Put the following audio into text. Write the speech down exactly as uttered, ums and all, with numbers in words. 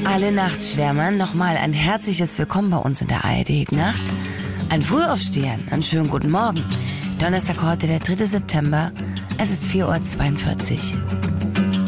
Alle Nachtschwärmern nochmal ein herzliches Willkommen bei uns in der A R D Nacht. Ein Frühaufstehern, einen schönen guten Morgen. Donnerstag heute, der dritte September. Es ist vier Uhr zweiundvierzig.